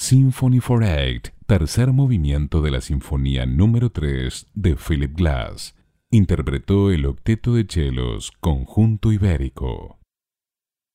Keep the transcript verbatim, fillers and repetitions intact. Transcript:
Symphony for Eight, tercer movimiento de la Sinfonía número tres de Philip Glass. Interpretó el Octeto de Chelos, Conjunto Ibérico.